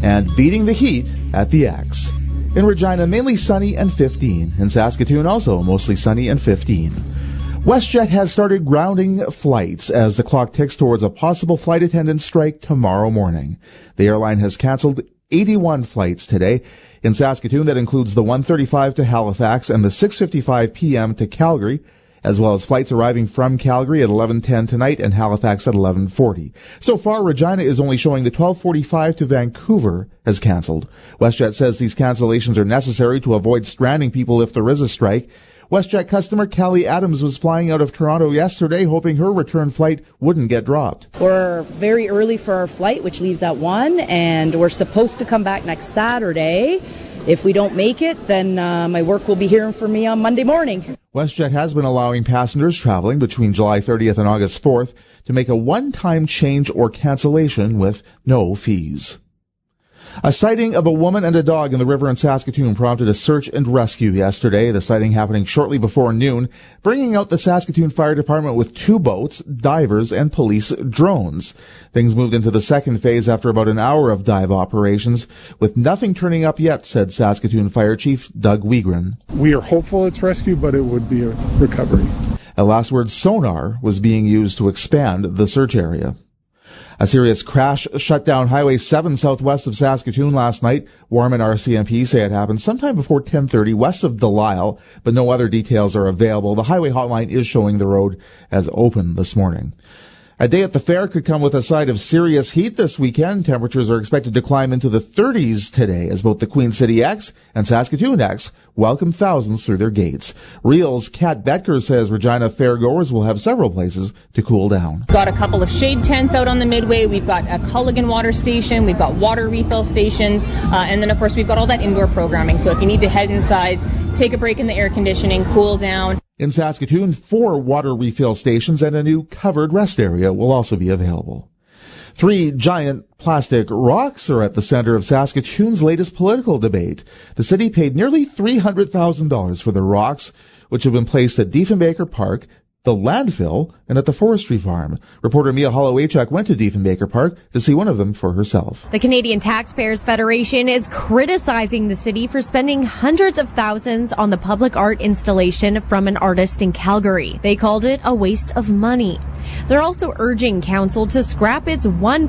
and beating the heat at the X. In Regina, mainly sunny and 15. In Saskatoon, also mostly sunny and 15. WestJet has started grounding flights as the clock ticks towards a possible flight attendant strike tomorrow morning. The airline has canceled 81 flights today. In Saskatoon, that includes the 1:35 to Halifax and the 6:55 p.m. to Calgary, as well as flights arriving from Calgary at 11:10 tonight and Halifax at 11:40. So far, Regina is only showing the 12:45 to Vancouver as canceled. WestJet says these cancellations are necessary to avoid stranding people if there is a strike. WestJet customer Callie Adams was flying out of Toronto yesterday, hoping her return flight wouldn't get dropped. We're very early for our flight, which leaves at 1, and we're supposed to come back next Saturday. If we don't make it, then my work will be hearing from me on Monday morning. WestJet has been allowing passengers traveling between July 30th and August 4th to make a one-time change or cancellation with no fees. A sighting of a woman and a dog in the river in Saskatoon prompted a search and rescue yesterday, the sighting happening shortly before noon, bringing out the Saskatoon Fire Department with 2 boats, divers, and police drones. Things moved into the second phase after about an hour of dive operations, with nothing turning up yet, said Saskatoon Fire Chief Doug Wiegren. We are hopeful it's rescue, but it would be a recovery. At last word, sonar was being used to expand the search area. A serious crash shut down Highway 7 southwest of Saskatoon last night. Warman RCMP say it happened sometime before 10:30 west of Delisle, but no other details are available. The highway hotline is showing the road as open this morning. A day at the fair could come with a side of serious heat this weekend. Temperatures are expected to climb into the 30s today as both the Queen City X and Saskatoon X welcome thousands through their gates. Real's Kat Betker says Regina fairgoers will have several places to cool down. We've got a couple of shade tents out on the Midway. We've got a Culligan water station. We've got water refill stations. And then, of course, we've got all that indoor programming. So if you need to head inside, take a break in the air conditioning, cool down. In Saskatoon, 4 water refill stations and a new covered rest area will also be available. 3 giant plastic rocks are at the center of Saskatoon's latest political debate. The city paid nearly $300,000 for the rocks, which have been placed at Diefenbaker Park, the landfill, and at the forestry farm. Reporter Mia Hollowaychuk went to Diefenbaker Park to see one of them for herself. The Canadian Taxpayers Federation is criticizing the city for spending hundreds of thousands on the public art installation from an artist in Calgary. They called it a waste of money. They're also urging council to scrap its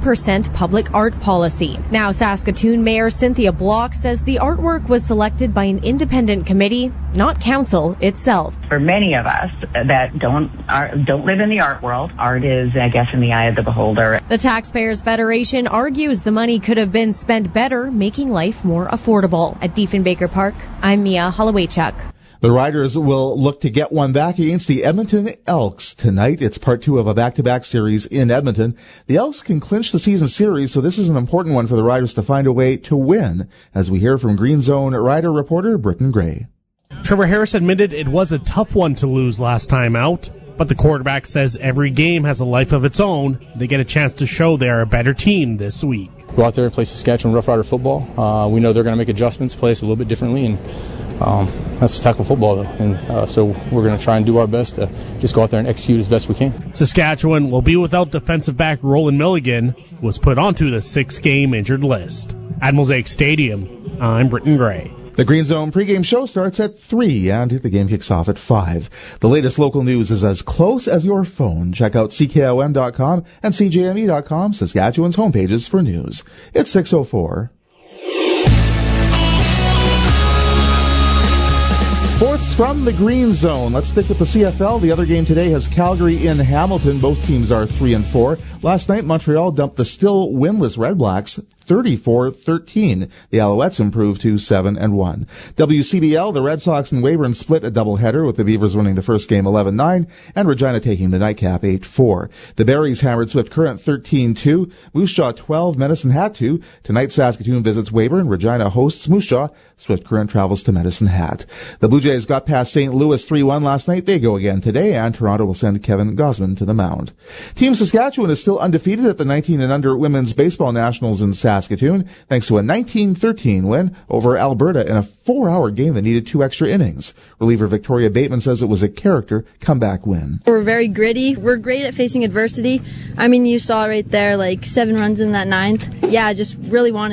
1% public art policy. Now, Saskatoon Mayor Cynthia Block says the artwork was selected by an independent committee, not council itself. For many of us that don't live in the art world, art is, I guess, in the eye of the beholder. The Taxpayers Federation argues the money could have been spent better, making life more affordable. At Diefenbaker Park, I'm Mia Hollowaychuk. The Riders will look to get one back against the Edmonton Elks tonight. It's part 2 of a back-to-back series in Edmonton. The Elks can clinch the season series, so this is an important one for the Riders to find a way to win, as we hear from Green Zone Rider reporter Britton Gray. Trevor Harris admitted it was a tough one to lose last time out, but the quarterback says every game has a life of its own. They get a chance to show they're a better team this week. Go out there and play Saskatchewan Rough Rider football. We know they're going to make adjustments, play us a little bit differently, and that's tackle football. And so we're going to try and do our best to just go out there and execute as best we can. Saskatchewan will be without defensive back Roland Milligan, who was put onto the 6-game injured list. At Mosaic Stadium, I'm Britton Gray. The Green Zone pregame show starts at 3 and the game kicks off at 5. The latest local news is as close as your phone. Check out CKOM.com and CJME.com, Saskatchewan's homepages for news. It's 6:04. Sports from the Green Zone. Let's stick with the CFL. The other game today has Calgary in Hamilton. Both teams are 3-4. Last night, Montreal dumped the still winless Red Blacks 34-13. The Alouettes improved to 7-1. WCBL, the Red Sox and Weyburn split a doubleheader, with the Beavers winning the first game 11-9 and Regina taking the nightcap 8-4. The Berries hammered Swift Current 13-2. Moose Jaw 12, Medicine Hat 2. Tonight, Saskatoon visits Weyburn. Regina hosts Moose Jaw. Swift Current travels to Medicine Hat. The Blue Jays got past St. Louis 3-1 last night. They go again today, and Toronto will send Kevin Gosman to the mound. Team Saskatchewan is still undefeated at the 19 and under Women's Baseball Nationals in Saskatoon, thanks to a 19-13 win over Alberta in a 4-hour game that needed 2 extra innings. Reliever Victoria Bateman says it was a character comeback win. We're very gritty. We're great at facing adversity. I mean, you saw right there, 7 runs in that 9th. Yeah, just really wanted